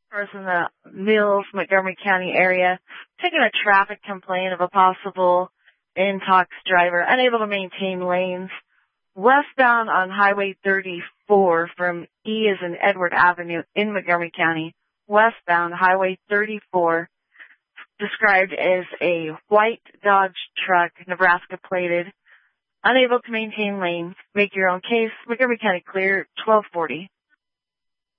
person in the Mills, Montgomery County area, taking a traffic complaint of a possible intox driver unable to maintain lanes westbound on Highway 34 from E as in Edward Avenue in Montgomery County, westbound Highway 34, described as a white Dodge truck, Nebraska plated, unable to maintain lanes. Make your own case. Montgomery County clear, 1240.